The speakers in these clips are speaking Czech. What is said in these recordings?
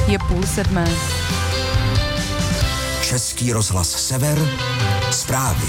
Je 6:30. Český rozhlas Sever, zprávy.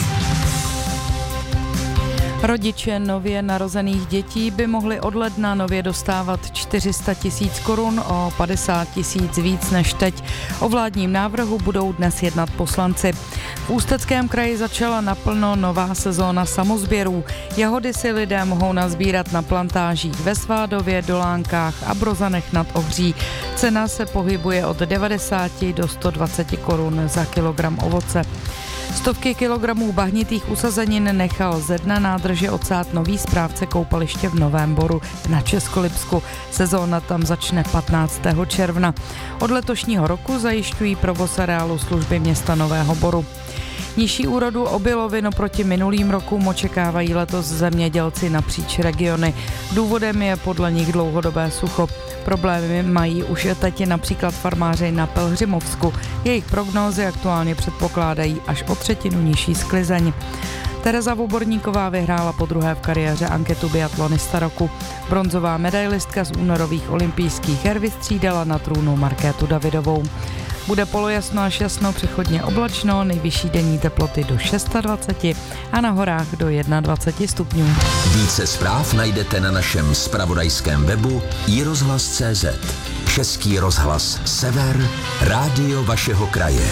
Rodiče nově narozených dětí by mohli od ledna nově dostávat 400 000 korun, o 50 000 víc než teď. O vládním návrhu budou dnes jednat poslanci. V Ústeckém kraji začala naplno nová sezóna samosběrů. Jahody si lidé mohou nazbírat na plantážích ve Svádově, Dolánkách a Brozanech nad Ohří. Cena se pohybuje od 90 do 120 korun za kilogram ovoce. Stovky kilogramů bahnitých usazenin nechal ze dna nádrže odsát nový správce koupaliště v Novém Boru na Českolipsku. Sezóna tam začne 15. června. Od letošního roku zajišťují provoz areálu služby města Nového Boru. Nižší úrodu obilovin oproti minulým rokům očekávají letos zemědělci napříč regiony. Důvodem je podle nich dlouhodobé sucho. Problémy mají už teď například farmáři na Pelhřimovsku. Jejich prognózy aktuálně předpokládají až o 1/3 nižší sklizeň. Tereza Voborníková vyhrála podruhé v kariéře anketu biatlonista roku. Bronzová medailistka z únorových olympijských her vystřídala na trůnu Markétu Davidovou. Bude polojasno až jasno, přechodně oblačno, nejvyšší denní teploty do 26 a na horách do 21 stupňů. Více zpráv najdete na našem zpravodajském webu iRozhlas.cz. Český rozhlas Sever, rádio vašeho kraje.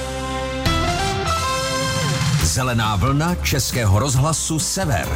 Zelená vlna Českého rozhlasu Sever.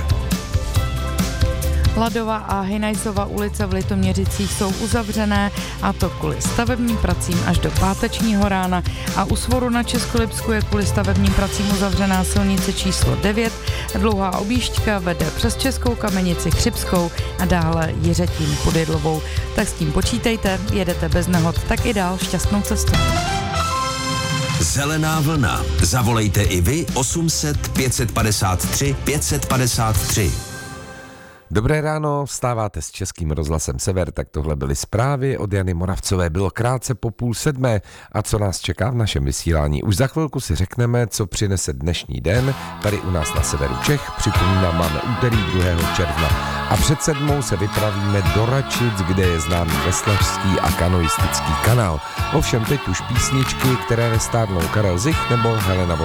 Hladová a Hynajsova ulice v Litoměřicích jsou uzavřené, a to kvůli stavebním pracím až do pátečního rána. A u Svoru na Českolipsku je kvůli stavebním pracím uzavřená silnice číslo 9. Dlouhá objížďka vede přes Českou Kamenici, Chřibskou a dále Jiřetín pod Jedlovou. Tak s tím počítejte, jedete bez nehod, tak i dál šťastnou cestu. Zelená vlna. Zavolejte i vy 800 553 553. Dobré ráno, vstáváte s Českým rozhlasem Sever, tak tohle byly zprávy od Jany Moravcové. Bylo krátce po 6:30 a co nás čeká v našem vysílání. Už za chvilku si řekneme, co přinese dnešní den. Tady u nás na severu Čech, připomínám, máme úterý 2. června. A před 7 se vypravíme do Račic, kde je známý veslařský a kanoistický kanál. Ovšem teď už písničky, které nestárnou Karel Zich nebo Helena